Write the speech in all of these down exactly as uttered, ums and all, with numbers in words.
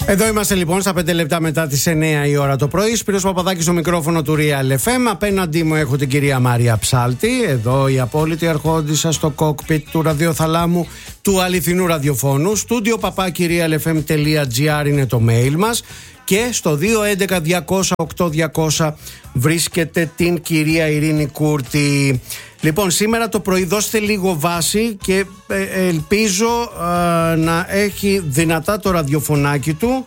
Εδώ είμαστε λοιπόν στα πέντε λεπτά μετά τις εννιά η ώρα το πρωί. Σπύρος Παπαδάκης στο μικρόφωνο του Real εφ εμ. Απέναντί μου έχω την κυρία Μάρια Ψάλτη. Εδώ η απόλυτη αρχόντισσα στο κόκπιτ του ραδιοθαλάμου του αληθινού ραδιοφώνου. Στούντιο παπάκι real f m dot g r είναι το mail μας. Και στο δύο έντεκα διακόσια οκτώ διακόσια βρίσκεται την κυρία Ειρήνη Κούρτη. Λοιπόν, σήμερα το πρωί δώστε λίγο βάση και ε, ελπίζω ε, να έχει δυνατά το ραδιοφωνάκι του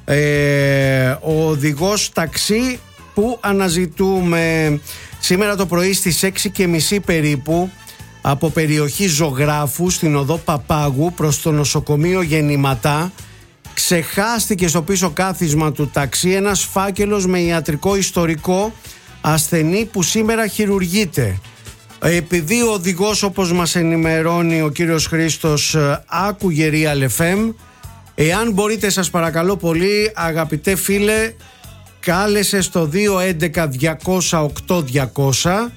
ε, ο οδηγός ταξί που αναζητούμε. Σήμερα το πρωί στις έξι και μισή περίπου από περιοχή Ζωγράφου στην οδό Παπάγου προς το νοσοκομείο Γεννηματά ξεχάστηκε στο πίσω κάθισμα του ταξί ένας φάκελος με ιατρικό ιστορικό ασθενή που σήμερα χειρουργείται. Επειδή ο οδηγός, όπως μας ενημερώνει ο κύριος Χρήστος, άκουγε Real εφ εμ, εάν μπορείτε σας παρακαλώ πολύ αγαπητέ φίλε, κάλεσε στο δύο έντεκα διακόσια οκτώ διακόσια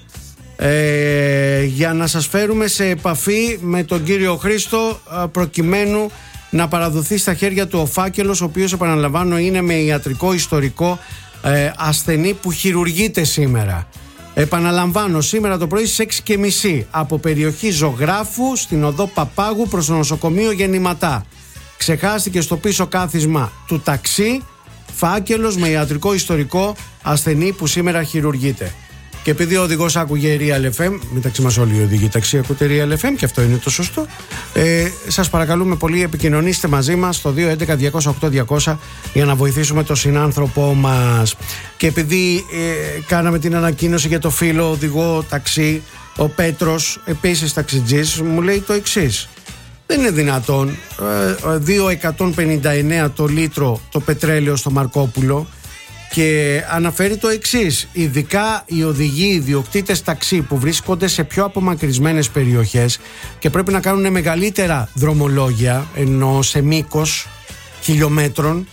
ε, για να σας φέρουμε σε επαφή με τον κύριο Χρήστο προκειμένου να παραδοθεί στα χέρια του ο φάκελος, ο οποίος, επαναλαμβάνω, είναι με ιατρικό ιστορικό ε, ασθενή που χειρουργείται σήμερα. Επαναλαμβάνω, σήμερα το πρωί στις έξι και μισή από περιοχή Ζωγράφου στην οδό Παπάγου προς το νοσοκομείο Γεννηματά. Ξεχάστηκε στο πίσω κάθισμα του ταξί φάκελος με ιατρικό ιστορικό ασθενή που σήμερα χειρουργείται. Και επειδή ο οδηγός άκουγε Real εφ εμ, μεταξύ μας όλοι οι οδηγοί ταξί ακούτε Real εφ εμ και αυτό είναι το σωστό, ε, σας παρακαλούμε πολύ, επικοινωνήστε μαζί μας στο δύο έντεκα διακόσια οκτώ διακόσια για να βοηθήσουμε τον συνάνθρωπό μας. Και επειδή ε, κάναμε την ανακοίνωση για το φίλο οδηγό ταξί, ο Πέτρος, επίσης ταξιτζής, μου λέει το εξής: δεν είναι δυνατόν ε, δύο εκατόν πενήντα εννέα το λίτρο το πετρέλαιο στο Μαρκόπουλο. Και αναφέρει το εξής: ειδικά οι οδηγοί, οι ιδιοκτήτες ταξί που βρίσκονται σε πιο απομακρυσμένες περιοχές και πρέπει να κάνουν μεγαλύτερα δρομολόγια, ενώ σε μήκος χιλιόμετρων,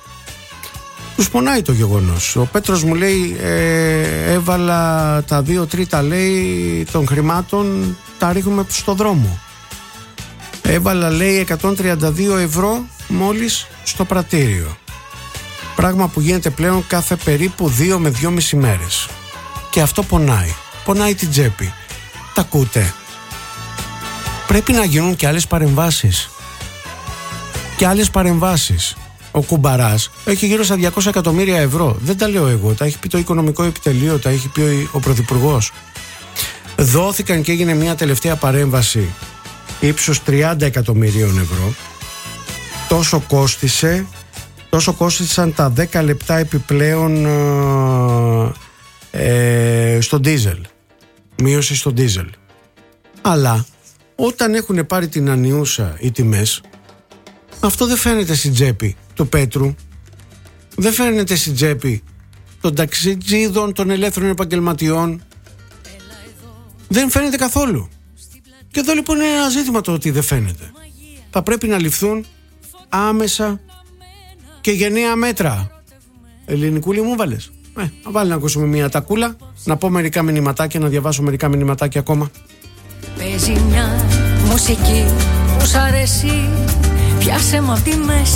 τους πονάει το γεγονός. Ο Πέτρος μου λέει ε, έβαλα τα δύο τρίτα, λέει, των χρημάτων τα ρίχνουμε στο δρόμο. Έβαλα, λέει, εκατόν τριάντα δύο ευρώ μόλις στο πρατήριο. Πράγμα που γίνεται πλέον κάθε περίπου δύο με δυόμιση μέρες. Και αυτό πονάει. Πονάει την τσέπη. Τα ακούτε? Πρέπει να γίνουν και άλλες παρεμβάσεις. Και άλλες παρεμβάσεις. Ο Κουμπαράς έχει γύρω στα διακόσια εκατομμύρια ευρώ. Δεν τα λέω εγώ. Τα έχει πει το Οικονομικό Επιτελείο, τα έχει πει ο Πρωθυπουργός. Δόθηκαν και έγινε μια τελευταία παρέμβαση ύψους τριάντα εκατομμυρίων ευρώ. Τόσο κόστισε. Τόσο κόστησαν τα δέκα λεπτά επιπλέον ε, στο ντίζελ. Μείωση στο ντίζελ. Αλλά όταν έχουν πάρει την ανιούσα οι τιμές, αυτό δεν φαίνεται στην τσέπη του Πέτρου. Δεν φαίνεται στην τσέπη των ταξιτζίδων, των ελεύθερων επαγγελματιών. Δεν φαίνεται καθόλου. Και εδώ λοιπόν είναι ένα ζήτημα το ότι δεν φαίνεται. Θα πρέπει να ληφθούν άμεσα και γενναία μέτρα. Ελληνικούλη μου βάλες. Ε, να βάλει να ακούσουμε μια τακούλα, να πω μερικά μηνυματάκια, να διαβάσω μερικά μηνυματάκια ακόμα. Παίζει μια μουσική που σ' αρέσει, πιάσε μου απ' τη μέση.